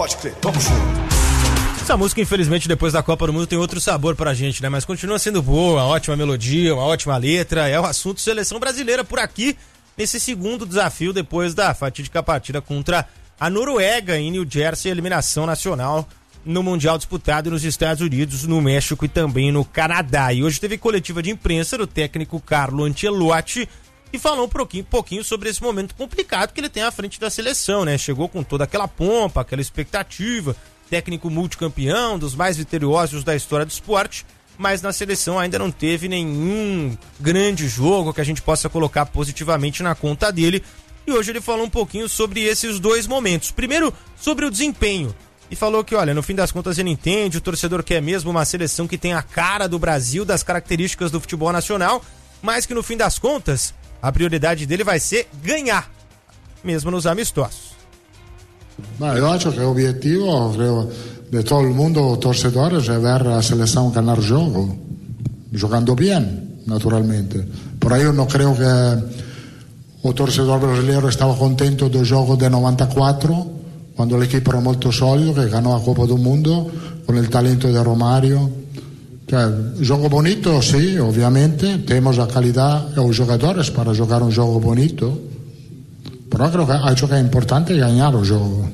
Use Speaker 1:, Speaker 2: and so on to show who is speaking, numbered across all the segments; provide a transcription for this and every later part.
Speaker 1: Pode crer, tamo junto.
Speaker 2: Essa música, infelizmente, depois da Copa do Mundo tem outro sabor pra gente, né? Mas continua sendo boa, uma ótima melodia, uma ótima letra. É o assunto seleção brasileira por aqui, nesse segundo desafio depois da fatídica partida contra a Noruega em New Jersey, eliminação nacional no Mundial disputado nos Estados Unidos, no México e também no Canadá. E hoje teve coletiva de imprensa do técnico Carlo Ancelotti, e falou um pouquinho sobre esse momento complicado que ele tem à frente da seleção, né? Chegou com toda aquela pompa, aquela expectativa, técnico multicampeão, dos mais vitoriosos da história do esporte, mas na seleção ainda não teve nenhum grande jogo que a gente possa colocar positivamente na conta dele. E hoje ele falou um pouquinho sobre esses dois momentos. Primeiro, sobre o desempenho. E falou que, olha, no fim das contas ele entende, o torcedor quer mesmo uma seleção que tem a cara do Brasil, das características do futebol nacional, mas que no fim das contas a prioridade dele vai ser ganhar, mesmo nos amistosos.
Speaker 3: Eu acho que o objetivo de todo el mundo, torcedores, é ver a seleção ganhar jogo, jogando bem, naturalmente. Por aí eu não creio que o torcedor brasileiro estava contento do jogo de 94, quando o equipo era muito sólido, que ganhou a Copa do Mundo, com o talento de Romário. Jogo bonito, sim, obviamente, temos a qualidade e os jogadores para jogar um jogo bonito. Però acho que é importante ganhar o jogo.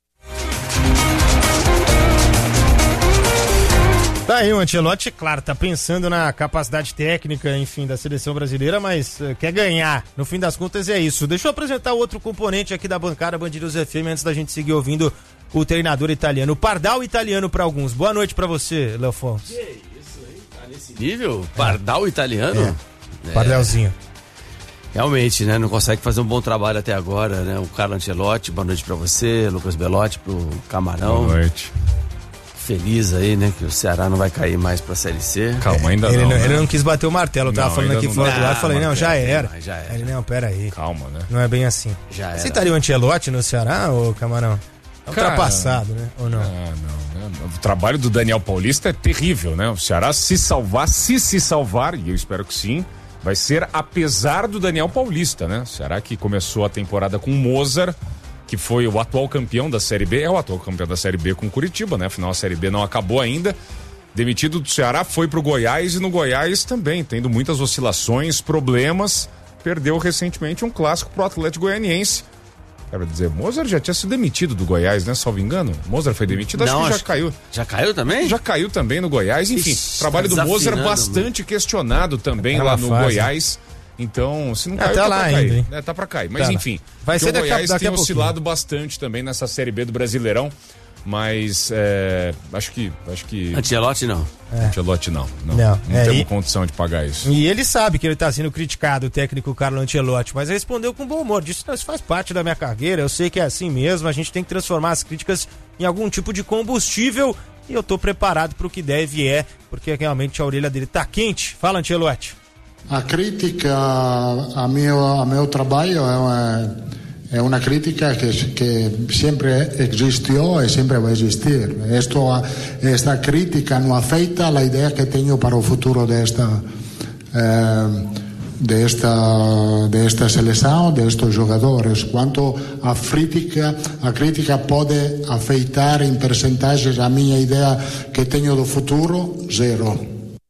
Speaker 2: Tá aí o Ancelotti, claro, tá pensando na capacidade técnica, enfim, da seleção brasileira, mas quer ganhar. No fim das contas é isso. Deixa eu apresentar outro componente aqui da bancada Band News FM antes da gente seguir ouvindo o treinador italiano, o Pardal italiano para alguns. Boa noite para você, Leofonso.
Speaker 4: Que isso aí, tá nesse nível? Pardal italiano?
Speaker 2: Pardalzinho.
Speaker 4: Realmente, né? Não consegue fazer um bom trabalho até agora, né? O Carlo Ancelotti, boa noite pra você, Lucas Belotti, pro Camarão.
Speaker 5: Boa noite.
Speaker 4: Feliz aí, né? Que o Ceará não vai cair mais pra Série C.
Speaker 5: Calma, ainda não.
Speaker 2: Ele não quis bater o martelo, eu tava falando aqui fora do ar, falei, não, já era.
Speaker 4: Já era.
Speaker 2: Ele, não, pera aí.
Speaker 5: Calma, né?
Speaker 2: Não é bem assim.
Speaker 4: Já era.
Speaker 2: Você estaria o Ancelotti no Ceará, ô Camarão? É ultrapassado, né? Ou não?
Speaker 5: Não. O trabalho do Daniel Paulista é terrível, né? O Ceará se salvar, e eu espero que sim, vai ser apesar do Daniel Paulista, né? Será que começou a temporada com o Mozart, que foi o atual campeão da Série B, é o atual campeão da Série B com o Curitiba, né? Afinal, a Série B não acabou ainda. Demitido do Ceará, foi pro Goiás, e no Goiás também, tendo muitas oscilações, problemas, perdeu recentemente um clássico pro Atlético Goianiense. Quero dizer, Mozart já tinha sido demitido do Goiás, né? Salvo engano. Mozart foi demitido, acho que já caiu.
Speaker 4: Já caiu também?
Speaker 5: Já caiu também no Goiás. Enfim, trabalho do Mozart bastante questionado também lá no Goiás. Então, se não caiu, tá pra cair. Tá pra cair. Mas enfim,
Speaker 2: vai ser
Speaker 5: o Goiás
Speaker 2: daqui
Speaker 5: tem oscilado bastante também nessa Série B do Brasileirão. Mas acho que
Speaker 4: Ancelotti não.
Speaker 5: Ancelotti não temos condição de pagar isso.
Speaker 2: E ele sabe que ele tá sendo criticado, o técnico Carlo Ancelotti, mas respondeu com bom humor, disse, isso faz parte da minha carreira, eu sei que é assim mesmo, a gente tem que transformar as críticas em algum tipo de combustível, e eu tô preparado pro que deve porque realmente a orelha dele tá quente. Fala, Ancelotti.
Speaker 3: A crítica a meu trabalho é uma crítica que sempre existiu e sempre vai existir. Esta crítica não afeta a ideia que tenho para o futuro desta seleção, destes jogadores. Quanto a crítica pode afetar em percentagens a minha ideia que tenho do futuro, zero.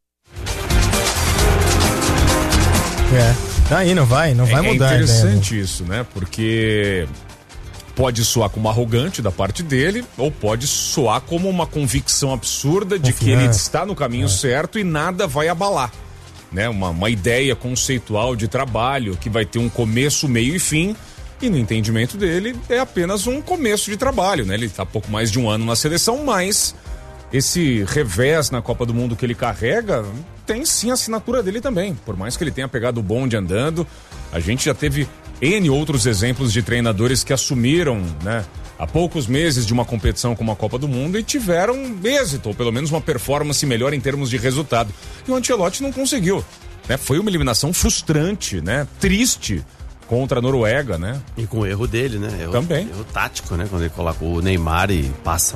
Speaker 2: Aí não vai mudar.
Speaker 5: É interessante isso, né? Porque pode soar como arrogante da parte dele, ou pode soar como uma convicção absurda de que ele está no caminho certo e nada vai abalar, né? Uma ideia conceitual de trabalho que vai ter um começo, meio e fim, e no entendimento dele é apenas um começo de trabalho, né? Ele está há pouco mais de um ano na seleção, mas esse revés na Copa do Mundo que ele carrega tem sim a assinatura dele também. Por mais que ele tenha pegado o bonde andando, a gente já teve N outros exemplos de treinadores que assumiram, né, há poucos meses de uma competição como a Copa do Mundo e tiveram êxito, ou pelo menos uma performance melhor em termos de resultado. E o Ancelotti não conseguiu, né? Foi uma eliminação frustrante, né? Triste contra a Noruega, né?
Speaker 4: E com o erro dele, né?
Speaker 5: Também.
Speaker 4: Erro tático, né? Quando ele coloca o Neymar e passa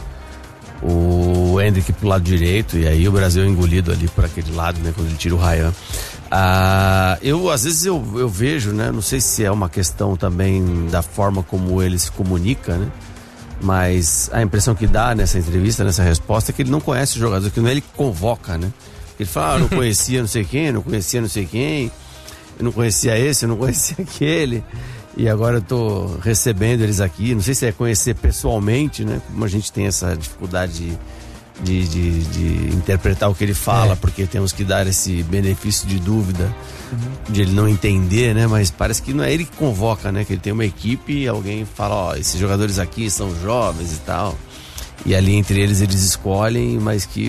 Speaker 4: o Endrick pro lado direito, e aí o Brasil é engolido ali por aquele lado, né? Quando ele tira o Ryan. Às vezes eu vejo, né? Não sei se é uma questão também da forma como ele se comunica, né? Mas a impressão que dá nessa entrevista, nessa resposta, é que ele não conhece os jogadores, que não é ele que convoca, né? Ele fala, não conhecia não sei quem, não conhecia não sei quem, eu não conhecia esse, eu não conhecia aquele, e agora eu tô recebendo eles aqui. Não sei se é conhecer pessoalmente, né? Como a gente tem essa dificuldade de interpretar o que ele fala, porque temos que dar esse benefício de dúvida, de ele não entender, né? Mas parece que não é ele que convoca, né? Que ele tem uma equipe e alguém fala, ó, esses jogadores aqui são jovens e tal, e ali entre eles escolhem, mas que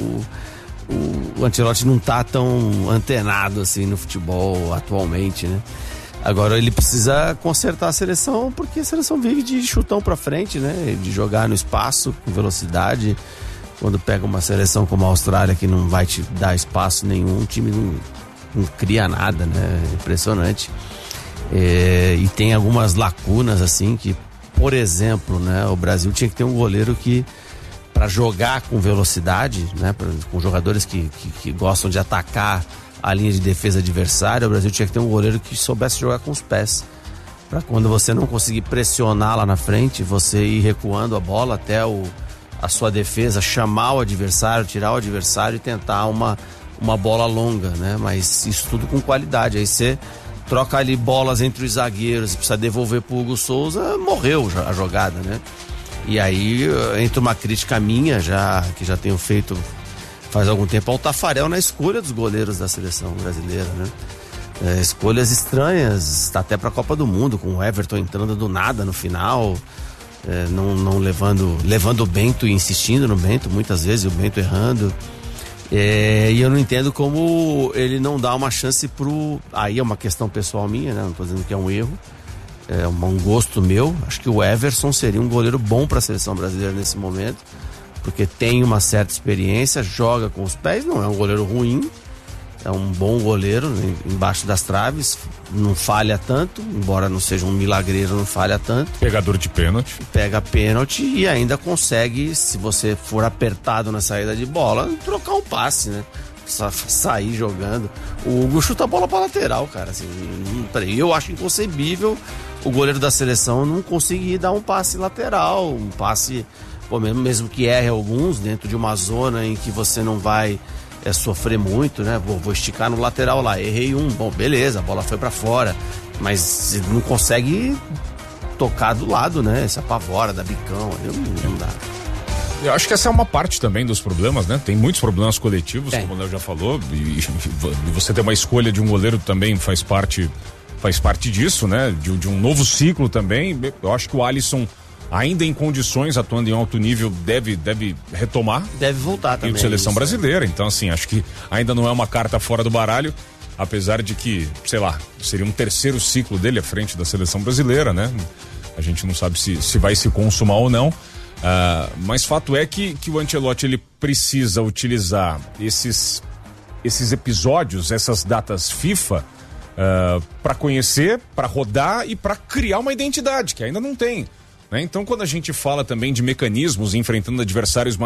Speaker 4: o Ancelotti não tá tão antenado assim no futebol atualmente, né? Agora ele precisa consertar a seleção, porque a seleção vive de chutão pra frente, né? De jogar no espaço, com velocidade. Quando pega uma seleção como a Austrália, que não vai te dar espaço nenhum, o time não cria nada, né? Impressionante. E tem algumas lacunas, assim, que, por exemplo, né? O Brasil tinha que ter um goleiro que, para jogar com velocidade, né? Com jogadores que gostam de atacar a linha de defesa adversária, o Brasil tinha que ter um goleiro que soubesse jogar com os pés. Para quando você não conseguir pressionar lá na frente, você ir recuando a bola até a sua defesa, chamar o adversário, tirar o adversário e tentar uma bola longa, né? Mas isso tudo com qualidade. Aí você troca ali bolas entre os zagueiros e precisa devolver pro Hugo Souza, morreu a jogada, né? E aí entra uma crítica minha, que já tenho feito faz algum tempo, ao Tafarel na escolha dos goleiros da seleção brasileira, né? Escolhas estranhas, até pra Copa do Mundo, com o Everton entrando do nada no final, não levando o Bento e insistindo no Bento, muitas vezes, e o Bento errando. E eu não entendo como ele não dá uma chance aí é uma questão pessoal minha, né? Não tô dizendo que é um erro, é um gosto meu. Acho que o Everson seria um goleiro bom para a seleção brasileira nesse momento, porque tem uma certa experiência, joga com os pés, não é um goleiro ruim, é um bom goleiro, embaixo das traves, não falha tanto, embora não seja um milagreiro, não falha tanto.
Speaker 5: Pegador de pênalti.
Speaker 4: Pega pênalti e ainda consegue, se você for apertado na saída de bola, trocar um passe, né? Sair jogando. O Hugo chuta a bola pra lateral, cara. Assim, eu acho inconcebível o goleiro da seleção não conseguir dar um passe lateral, um passe, mesmo que erre alguns, dentro de uma zona em que você não vai sofrer muito, né? Vou esticar no lateral lá, errei bom, beleza, a bola foi pra fora, mas ele não consegue tocar do lado, né? Se apavora, dá bicão, não dá.
Speaker 5: Eu acho que essa é uma parte também dos problemas, né? Tem muitos problemas coletivos, como o Léo já falou, e você ter uma escolha de um goleiro também faz parte disso, né? De um novo ciclo também. Eu acho que o Alisson, ainda em condições, atuando em alto nível, deve retomar.
Speaker 4: Deve voltar também.
Speaker 5: E seleção brasileira. Então, assim, acho que ainda não é uma carta fora do baralho, apesar de que, sei lá, seria um terceiro ciclo dele à frente da seleção brasileira, né? A gente não sabe se vai se consumar ou não. Mas fato é que o Ancelotti, ele precisa utilizar esses episódios, essas datas FIFA, para conhecer, para rodar e para criar uma identidade que ainda não tem, né? Então, quando a gente fala também de mecanismos enfrentando adversários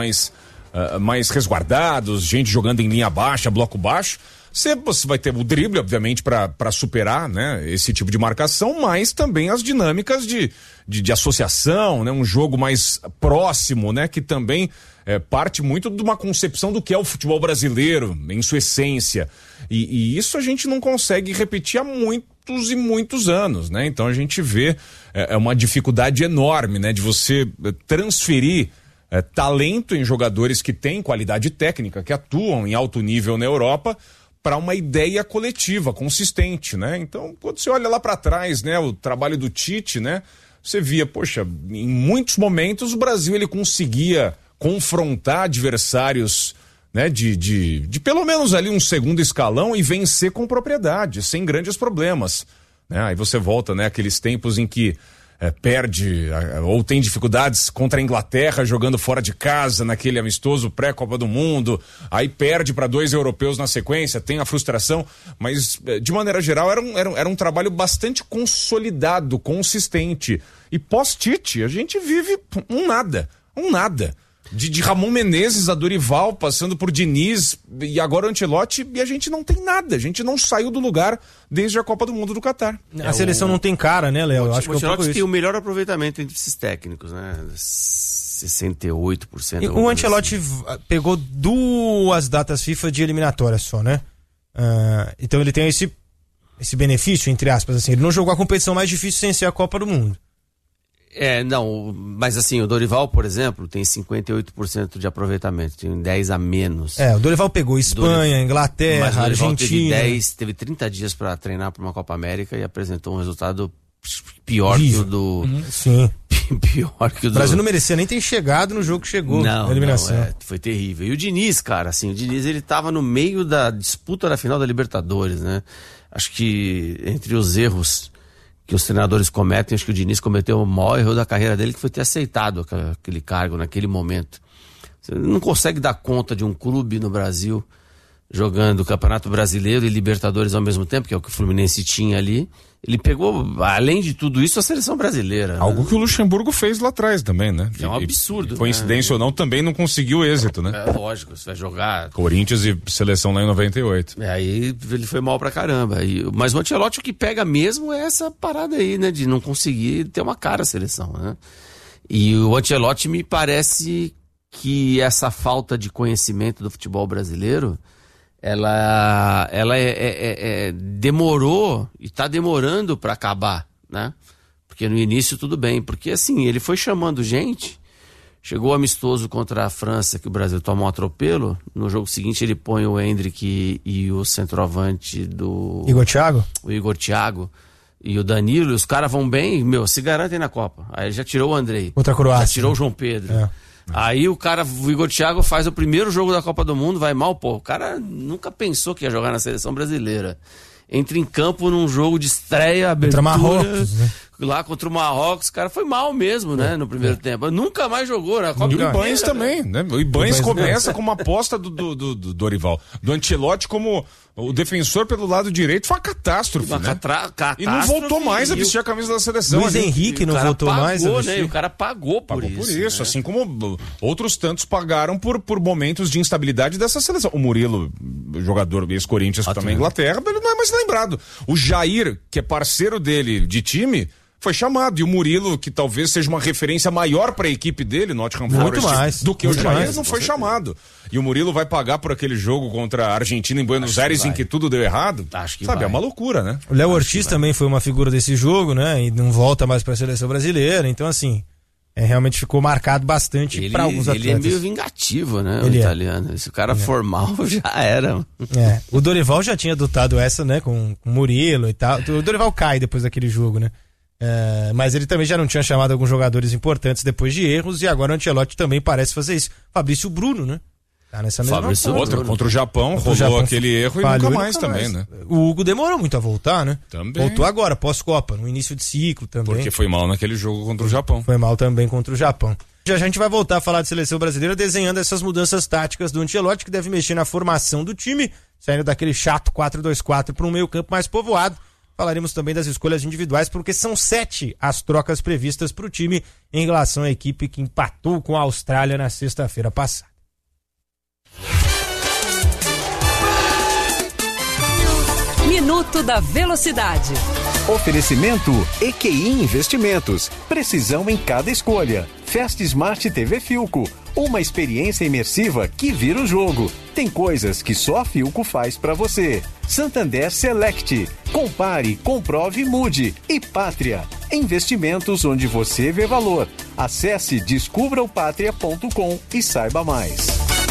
Speaker 5: mais resguardados, gente jogando em linha baixa, bloco baixo, você vai ter o drible, obviamente, para superar, né, esse tipo de marcação, mas também as dinâmicas de associação, né, um jogo mais próximo, né, que também parte muito de uma concepção do que é o futebol brasileiro, em sua essência. E isso a gente não consegue repetir há muitos e muitos anos, né? Então a gente vê uma dificuldade enorme, né, de você transferir talento em jogadores que têm qualidade técnica, que atuam em alto nível na Europa, para uma ideia coletiva, consistente, né? Então, quando você olha lá para trás, né, o trabalho do Tite, né, você via, poxa, em muitos momentos o Brasil ele conseguia confrontar adversários, né, de pelo menos ali um segundo escalão e vencer com propriedade, sem grandes problemas, né? Aí você volta, né, aqueles tempos em que perde ou tem dificuldades contra a Inglaterra jogando fora de casa naquele amistoso pré-Copa do Mundo, aí perde para 2 europeus na sequência, tem a frustração, mas de maneira geral era um trabalho bastante consolidado, consistente. E pós-Tite a gente vive um nada, De Ramon Menezes a Dorival, passando por Diniz e agora o Ancelotti, e a gente não tem nada. A gente não saiu do lugar desde a Copa do Mundo do Catar.
Speaker 2: A seleção não tem cara, né, Léo?
Speaker 4: O
Speaker 2: Acho que
Speaker 4: Ancelotti tem o melhor aproveitamento entre esses técnicos, né? 68%.
Speaker 2: E o Ancelotti pegou 2 datas FIFA de eliminatória só, né? Então ele tem esse benefício, entre aspas, assim. Ele não jogou a competição mais difícil sem ser a Copa do Mundo.
Speaker 4: Não, mas assim, o Dorival, por exemplo, tem 58% de aproveitamento, tem 10 a menos.
Speaker 2: O Dorival pegou Espanha, Inglaterra,
Speaker 4: mas o Dorival
Speaker 2: Argentina.
Speaker 4: Teve 30 dias para treinar para uma Copa América e apresentou um resultado pior que o do...
Speaker 2: Sim.
Speaker 4: Pior que o do...
Speaker 2: O Brasil não merecia nem ter chegado no jogo que chegou na eliminação.
Speaker 4: Foi terrível. E o Diniz, cara, assim, o Diniz ele tava no meio da disputa da final da Libertadores, né? Acho que entre os erros que os treinadores cometem, acho que o Diniz cometeu o maior erro da carreira dele, que foi ter aceitado aquele cargo naquele momento. Você não consegue dar conta de um clube no Brasil jogando Campeonato Brasileiro e Libertadores ao mesmo tempo, que é o que o Fluminense tinha ali. Ele pegou, além de tudo isso, a seleção brasileira.
Speaker 5: Algo que o Luxemburgo fez lá atrás também, né?
Speaker 4: É um absurdo.
Speaker 5: Coincidência ou não, também não conseguiu êxito, né?
Speaker 4: Lógico, você vai jogar...
Speaker 5: Corinthians e seleção lá em 98.
Speaker 4: Aí ele foi mal pra caramba. Mas o Ancelotti, o que pega mesmo é essa parada aí, né? De não conseguir ter uma cara a seleção, né? E o Ancelotti me parece que essa falta de conhecimento do futebol brasileiro... ela demorou e está demorando para acabar, né? Porque no início tudo bem, porque assim, ele foi chamando gente, chegou amistoso contra a França, que o Brasil tomou um atropelo, no jogo seguinte ele põe o Endrick e o centroavante do...
Speaker 2: Igor Thiago?
Speaker 4: O Igor Thiago e o Danilo, e os caras vão bem, se garantem na Copa. Aí ele já tirou o Andrei.
Speaker 2: Contra a Croácia.
Speaker 4: Já tirou o João Pedro. Aí o Igor Thiago faz o primeiro jogo da Copa do Mundo, vai mal, o cara nunca pensou que ia jogar na seleção brasileira. Entra em campo num jogo de estreia, abertura,
Speaker 2: contra Marrocos, né?
Speaker 4: Lá contra o Marrocos, o cara foi mal mesmo, né, no primeiro tempo. Nunca mais jogou na Copa.
Speaker 5: E o Ibanez também, né? O Ibanez começa como aposta do Dorival. Do Ancelotti como o defensor pelo lado direito, foi uma catástrofe, né? E não voltou mais a vestir a camisa da seleção.
Speaker 2: Luiz Henrique não voltou mais a vestir.
Speaker 4: Né? O cara pagou por isso.
Speaker 5: Né? Assim como outros tantos pagaram por momentos de instabilidade dessa seleção. O Murilo, jogador ex-Corinthians, que também é Inglaterra, ele não é mais lembrado. O Jair, que é parceiro dele de time, foi chamado. E o Murilo, que talvez seja uma referência maior para a equipe dele, Nottingham Forest, do que o Jair, não foi chamado. E o Murilo vai pagar por aquele jogo contra a Argentina em Buenos Aires, em que tudo deu errado?
Speaker 4: Acho que
Speaker 5: é uma loucura, né?
Speaker 2: O Léo Ortiz também foi uma figura desse jogo, né? E não volta mais para a seleção brasileira. Então, assim, realmente ficou marcado bastante para alguns atletas.
Speaker 4: Ele é meio vingativo, né? O italiano. Se o cara for mal, já era.
Speaker 2: O Dorival já tinha adotado essa, né? Com o Murilo e tal. O Dorival cai depois daquele jogo, né? Mas ele também já não tinha chamado alguns jogadores importantes depois de erros, e agora o Ancelotti também parece fazer isso. Fabrício Bruno, né? Tá nessa mesma
Speaker 5: outro contra o Japão, rolou aquele erro e nunca mais também, né?
Speaker 2: O Hugo demorou muito a voltar, né?
Speaker 5: Também.
Speaker 2: Voltou agora, pós-Copa, no início de ciclo também.
Speaker 5: Porque foi mal naquele jogo contra o Japão.
Speaker 2: Foi mal também contra o Japão. Já a gente vai voltar a falar de seleção brasileira desenhando essas mudanças táticas do Ancelotti, que deve mexer na formação do time, saindo daquele chato 4-2-4 para um meio campo mais povoado. Falaremos também das escolhas individuais, porque são 7 as trocas previstas para o time em relação à equipe que empatou com a Austrália na sexta-feira passada.
Speaker 1: Minuto da Velocidade.
Speaker 6: Oferecimento EQI Investimentos. Precisão em cada escolha. Fast Smart TV Philco. Uma experiência imersiva que vira o jogo. Tem coisas que só a Philco faz pra você. Santander Select. Compare, comprove e mude. E Pátria. Investimentos onde você vê valor. Acesse descubraopatria.com e saiba mais.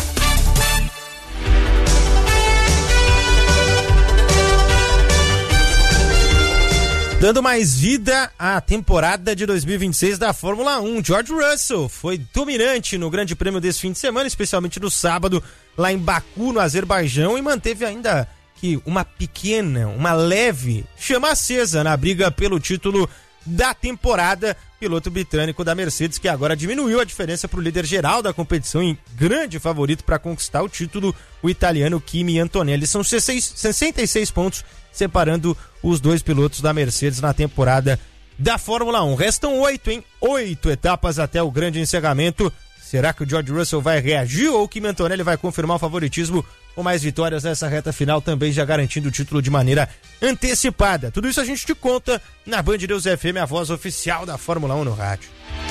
Speaker 2: Dando mais vida à temporada de 2026 da Fórmula 1, George Russell foi dominante no Grande Prêmio desse fim de semana, especialmente no sábado, lá em Baku, no Azerbaijão, e manteve ainda que uma leve chama acesa na briga pelo título da temporada. Piloto britânico da Mercedes, que agora diminuiu a diferença para o líder geral da competição e grande favorito para conquistar o título, o italiano Kimi Antonelli. São 66 pontos separando os dois pilotos da Mercedes na temporada da Fórmula 1. Restam 8 etapas até o grande encerramento. Será que o George Russell vai reagir ou que Antonelli vai confirmar o favoritismo com mais vitórias nessa reta final, também já garantindo o título de maneira antecipada? Tudo isso a gente te conta na Band News FM, a voz oficial da Fórmula 1 no rádio.